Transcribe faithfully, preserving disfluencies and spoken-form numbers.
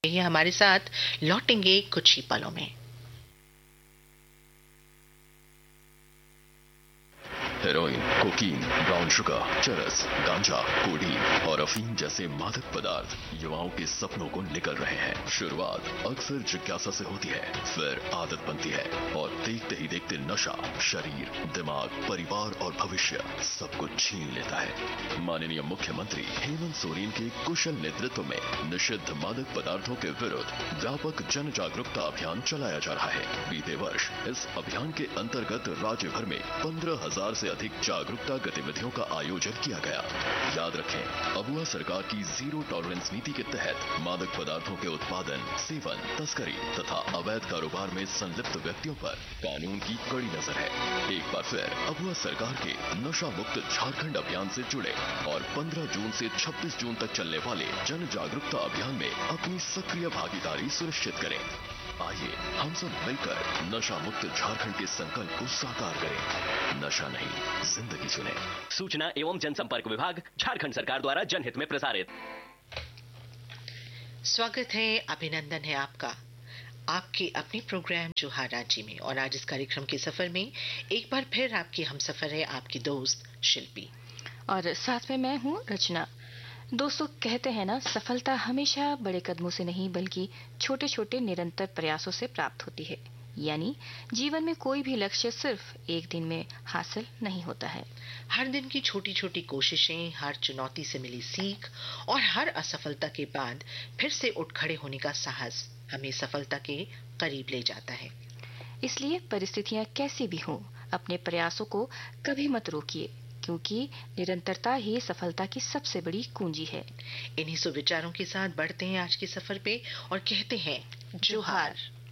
ये हमारे साथ लौटेंगे कुछ ही पलों में। हेरोइन, कोकीन, ब्राउन शुगर, चरस, गांजा, कोडीन और अफीम जैसे मादक पदार्थ युवाओं के सपनों को निकल रहे हैं। शुरुआत अक्सर जिज्ञासा से होती है, फिर आदत बनती है और देखते ही देखते नशा शरीर, दिमाग, परिवार और भविष्य सब कुछ छीन लेता है। माननीय मुख्यमंत्री हेमंत सोरेन के कुशल नेतृत्व में निषिद्ध मादक पदार्थों के विरुद्ध व्यापक जन जागरूकता अभियान चलाया जा रहा है। बीते वर्ष इस अभियान के अंतर्गत राज्य भर में पंद्रह हजार से अधिक जागरूकता गतिविधियों का आयोजन किया गया। याद रखें, अबुआ सरकार की जीरो टॉलरेंस नीति के तहत मादक पदार्थों के उत्पादन, सेवन, तस्करी तथा अवैध कारोबार में संलिप्त व्यक्तियों पर कानून की कड़ी नजर है। एक बार फिर अबुआ सरकार के नशा मुक्त झारखंड अभियान से जुड़े और पंद्रह जून से छब्बीस जून तक चलने वाले जन जागरूकता अभियान में अपनी सक्रिय भागीदारी सुनिश्चित करें। आइए हम सब मिलकर नशा मुक्त झारखंड के संकल्प को साकार करें। नशा नहीं, जिंदगी चुने। सूचना एवं जनसंपर्क विभाग, झारखंड सरकार द्वारा जनहित में प्रसारित। स्वागत है, अभिनंदन है आपका आपके अपने प्रोग्राम जोहार रांची में। और आज इस कार्यक्रम के सफर में एक बार फिर आपकी हम सफर है आपकी दोस्त शिल्पी और साथ में मैं हूँ रचना। दोस्तों, कहते हैं ना, सफलता हमेशा बड़े कदमों से नहीं बल्कि छोटे छोटे निरंतर प्रयासों से प्राप्त होती है। यानी जीवन में कोई भी लक्ष्य सिर्फ एक दिन में हासिल नहीं होता है। हर दिन की छोटी छोटी कोशिशें, हर चुनौती से मिली सीख और हर असफलता के बाद फिर से उठ खड़े होने का साहस हमें सफलता के करीब ले जाता है। इसलिए परिस्थितियां कैसी भी हों, अपने प्रयासों को कभी मत रोकिए, क्योंकि निरंतरता ही सफलता की सबसे बड़ी कुंजी है। इन्हीं सुविचारों के साथ बढ़ते हैं आज के सफर पे और कहते हैं जोहार।